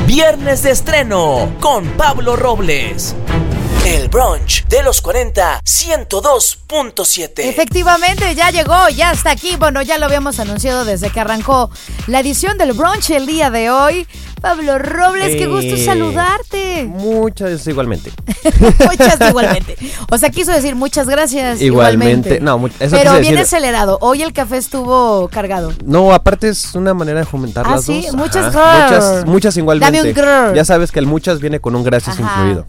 Viernes de estreno con Pablo Robles. El brunch de los 40, 102.7. Efectivamente, ya llegó, ya está aquí. Bueno, ya lo habíamos anunciado desde que arrancó la edición del brunch el día de hoy. Pablo Robles, qué gusto saludarte. Muchas igualmente. Muchas igualmente. O sea, quiso decir muchas gracias igualmente. No, eso pero bien acelerado. Hoy el café estuvo cargado. No, aparte es una manera de fomentar las ¿sí? dos. Muchas igualmente. Dame un grrr. Ya sabes que el muchas viene con un gracias incluido.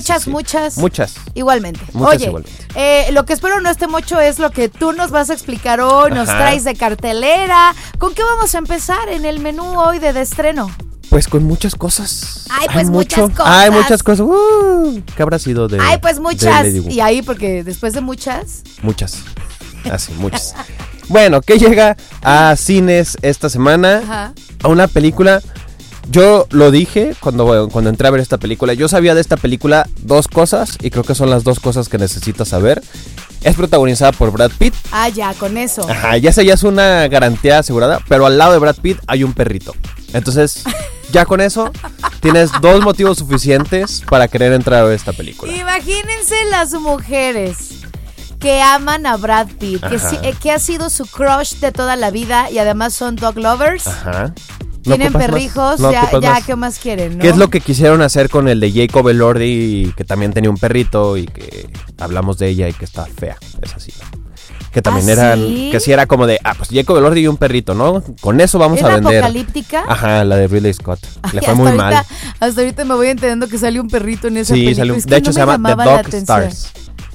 Muchas. Igualmente. Igualmente. Lo que espero no esté mucho es lo que tú nos vas a explicar hoy. Nos traes de cartelera. ¿Con qué vamos a empezar en el menú hoy de estreno? Pues con muchas cosas. Muchas cosas. Hay muchas cosas. ¿Qué habrá sido de? Pues muchas. Y ahí, porque después de muchas. Muchas. Así, muchas. Bueno, ¿qué llega a cines esta semana? Ajá. A una película. Yo lo dije cuando entré a ver esta película. Yo sabía de esta película dos cosas. Y creo que son las dos cosas que necesitas saber. Es protagonizada por Brad Pitt. Ya, con eso. Ajá, ya es una garantía asegurada. Pero al lado de Brad Pitt hay un perrito. Entonces, ya con eso tienes dos motivos suficientes para querer entrar a ver esta película. Imagínense las mujeres que aman a Brad Pitt, que ha sido su crush de toda la vida y además son dog lovers. Ajá. Tienen perrijos, ya ¿qué más quieren? ¿No? ¿Qué es lo que quisieron hacer con el de Jacob Elordi, que también tenía un perrito y que hablamos de ella y que está fea? Es así, ¿no? Que también que sí era como de, pues Jacob Elordi y un perrito, ¿no? Con eso vamos a vender. ¿Es apocalíptica? Ajá, la de Ridley Scott. Le fue muy mal. Hasta ahorita me voy entendiendo que salió un perrito en esa película. Sí, de hecho se llama The Dog Stars.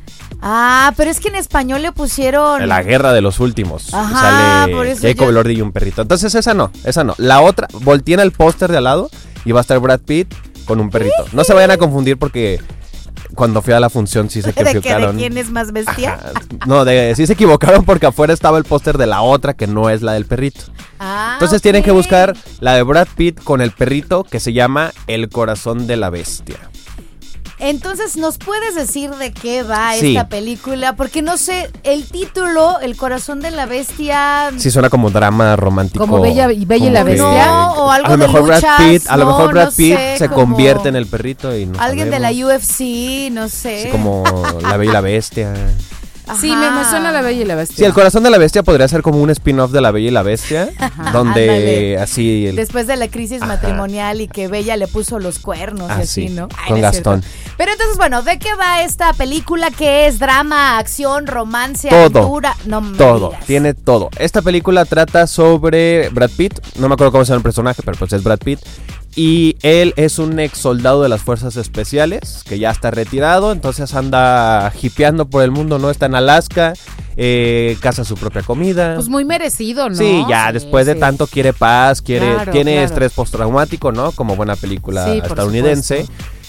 Pero es que en español le pusieron La guerra de los últimos. Ajá, sale por eso Jacob Elordi y un perrito. Entonces esa no. La otra, volteen el póster de al lado y va a estar Brad Pitt con un perrito. No se vayan a confundir porque cuando fui a la función sí se equivocaron. ¿De quién es más bestia? Ajá. No, sí se equivocaron porque afuera estaba el póster de la otra que no es la del perrito. Entonces tienen que buscar la de Brad Pitt con el perrito que se llama El corazón de la bestia. Entonces, ¿nos puedes decir de qué va esta película? Porque no sé, el título, El corazón de la bestia... Sí, suena como drama romántico. ¿Como Bella y la bestia? No, o algo de luchas. A lo mejor Brad Pitt se convierte en el perrito y no alguien sabemos. De la UFC, no sé. Sí, como La Bella y la Bestia. Ajá. Sí, me suena La Bella y la Bestia. Sí, El corazón de la bestia podría ser como un spin-off de La Bella y la Bestia. Donde así... Después de la crisis matrimonial y que Bella le puso los cuernos y así, ¿no? Con Gastón. Pero entonces, bueno, ¿de qué va esta película? ¿Qué es? ¿Drama, acción, romance, aventura? No me digas. Tiene todo. Esta película trata sobre Brad Pitt. No me acuerdo cómo se llama el personaje, pero pues es Brad Pitt. Y él es un ex soldado de las fuerzas especiales que ya está retirado, entonces anda hipeando por el mundo, ¿no? Está en Alaska, caza su propia comida. Pues muy merecido, ¿no? Sí, después de tanto quiere paz, tiene estrés postraumático, ¿no? Como buena película estadounidense.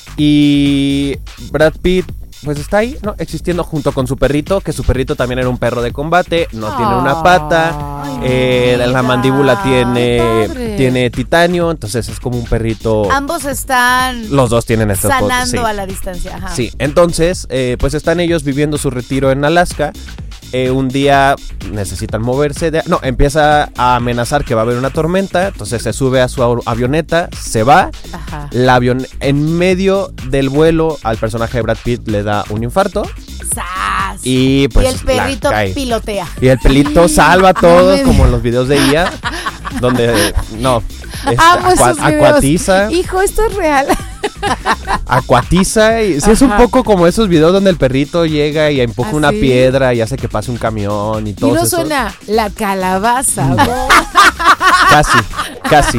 Y Brad Pitt pues está ahí, ¿no? Existiendo junto con su perrito, que su perrito también era un perro de combate, no tiene una pata, la mandíbula tiene titanio, entonces es como un perrito. Ambos están los dos tienen estas sanando a la distancia. Ajá. Sí, entonces pues están ellos viviendo su retiro en Alaska. Un día necesitan moverse, empieza a amenazar que va a haber una tormenta, entonces se sube a su avioneta, se va, en medio del vuelo al personaje de Brad Pitt le da un infarto. ¡Sas! Y pues el perrito pilotea. Y el pelito salva a todos, como en los videos de IA, donde, acuatiza. Hijo, esto es real. Acuatiza y sí, es un poco como esos videos donde el perrito llega y empuja una piedra y hace que pase un camión y todo eso. Y no suena la calabaza. Casi.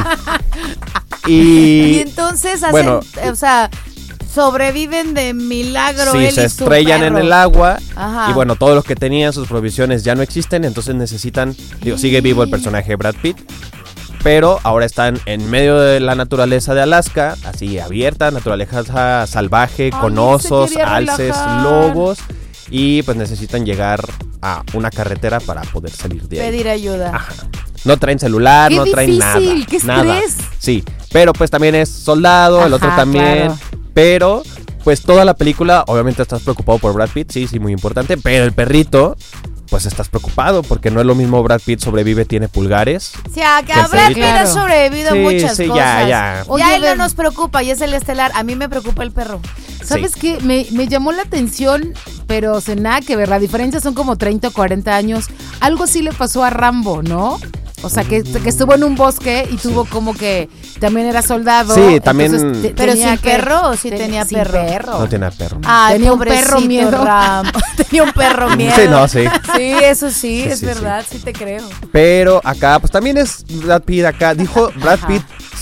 Y entonces hacen, sobreviven de milagro. Sí, se estrellan en el agua. Ajá. Y bueno, todos los que tenían sus provisiones ya no existen, entonces necesitan, sigue vivo el personaje de Brad Pitt. Pero ahora están en medio de la naturaleza de Alaska, así abierta, naturaleza salvaje, con osos, alces, lobos. Y pues necesitan llegar a una carretera para poder salir de ahí. Pedir ayuda. Ajá. No traen celular, no traen nada. ¡Qué nada. estrés! Sí, pero pues también es soldado, el otro también. Claro. Pero pues toda la película, obviamente estás preocupado por Brad Pitt, sí, muy importante. Pero el perrito pues estás preocupado porque no es lo mismo Brad Pitt sobrevive, tiene pulgares. Sí, a Brad Pitt ha sobrevivido muchas cosas. Ya. Oye, ya él no nos preocupa y es el estelar. A mí me preocupa el perro. ¿Sabes qué? Me llamó la atención, pero sin nada que ver. La diferencia son como 30 o 40 años. Algo así le pasó a Rambo, ¿no? O sea, que estuvo en un bosque y tuvo como que también era soldado. Sí, también. ¿Pero sin perro o sí tenía perro? No tenía perro. Tenía un perro miedo. Tenía un perro miedo. Sí, no, sí. Sí, eso sí, es verdad, sí te creo. Pero acá, pues también es Brad Pitt acá. Dijo Brad Pitt,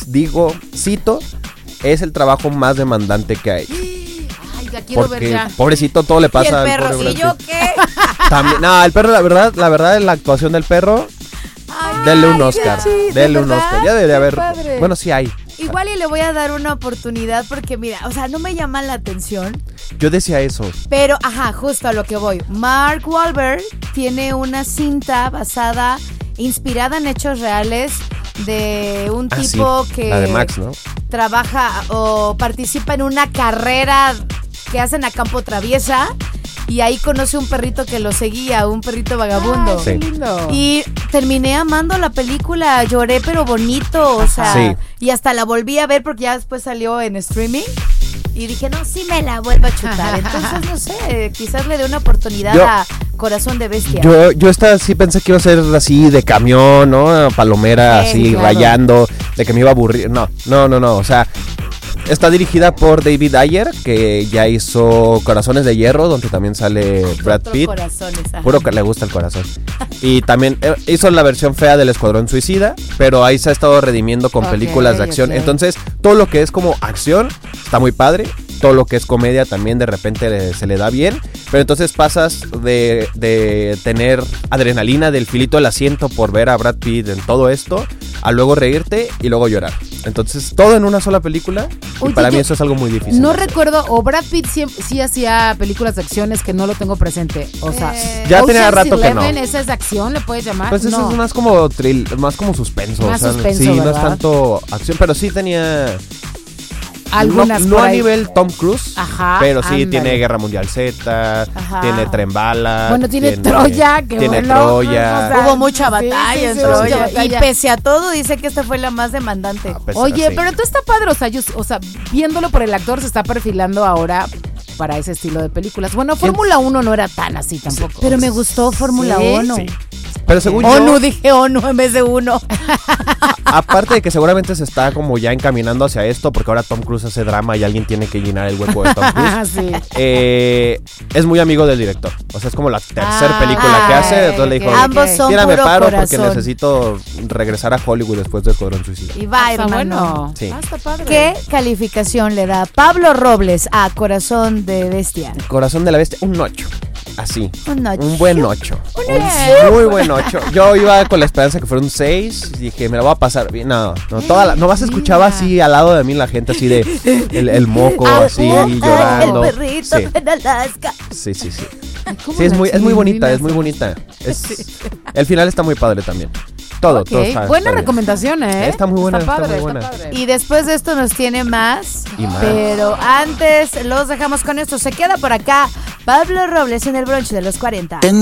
cito, es el trabajo más demandante que hay. Ay, ya quiero ver ya. Pobrecito, todo le pasa al perro. ¿Y yo qué? También, el perro, la verdad, la actuación del perro... Denle un Oscar. Denle un Oscar. Ya debería haber. Padre. Bueno, sí hay. Igual y le voy a dar una oportunidad porque mira, o sea, no me llama la atención. Yo decía eso. Pero, justo a lo que voy. Mark Wahlberg tiene una cinta inspirada en hechos reales de un tipo que la de Max, ¿no? Trabaja o participa en una carrera que hacen a campo traviesa. Y ahí conoce un perrito que lo seguía, un perrito vagabundo. Qué lindo. Y terminé amando la película, lloré pero bonito, o sea, y hasta la volví a ver porque ya después salió en streaming. Y dije, no, sí me la vuelvo a chutar. Entonces, no sé, quizás le dé una oportunidad a Corazón de Bestia. Yo esta sí pensé que iba a ser así de camión, ¿no? Palomera, así, claro, rayando, de que me iba a aburrir. No, o sea... Está dirigida por David Ayer, que ya hizo Corazones de Hierro, donde también sale Brad Pitt. Puro que le gusta el corazón. Y también hizo la versión fea del Escuadrón Suicida, pero ahí se ha estado redimiendo con películas de acción. Entonces, todo lo que es como acción está muy padre. Todo lo que es comedia también de repente se le da bien. Pero entonces pasas de tener adrenalina del filito del asiento por ver a Brad Pitt en todo esto, a luego reírte y luego llorar. Entonces, todo en una sola película. Oye, y para mí eso es algo muy difícil. No recuerdo, o Brad Pitt sí hacía películas de acciones que no lo tengo presente. O sea, ya tenía rato que no. ¿Esa es de acción? ¿Le puedes llamar? Pues eso es más como más como suspenso. Más suspenso, sí, ¿verdad? No es tanto acción, pero sí tenía... Algunas no a nivel Tom Cruise, pero sí ándale. Tiene Guerra Mundial Z, tiene Tren Bala. Bueno, tiene Troya, que tiene bueno, Troya. O sea, hubo mucha batalla en Troya. Batalla. Y pese a todo, dice que esta fue la más demandante. Oye, pero entonces está padre, o sea, viéndolo por el actor se está perfilando ahora para ese estilo de películas. Bueno, Fórmula 1 no era tan así tampoco. Pero me gustó Fórmula 1. Sí. Pero según ONU, dije ONU en vez de uno. Aparte de que seguramente se está como ya encaminando hacia esto, porque ahora Tom Cruise hace drama y alguien tiene que llenar el hueco de Tom Cruise. Sí. Es muy amigo del director. O sea, es como la tercera película que hace. Entonces le dijo, ambos son tírame puro paro corazón. Porque necesito regresar a Hollywood después de Escuadrón Suicida. Y va, hermano. Bueno. Sí. Está padre. ¿Qué calificación le da Pablo Robles a Corazón de Bestia? Corazón de la Bestia, un 8. Así. Un buen 8. Un muy buen 8. Yo iba con la esperanza que fuera un 6. Dije, me la voy a pasar bien. Nomás escuchaba así al lado de mí la gente así de el moco, así llorando. El perrito en Alaska. Sí. Sí, es muy bonita, es muy bonita. El final está muy padre también. Todo está, buena está recomendación, ¿eh? Está muy buena, está padre, muy buena. Está padre. Y después de esto nos tiene más. Y más. Pero antes los dejamos con esto. Se queda por acá Pablo Robles en el brunch de los 40.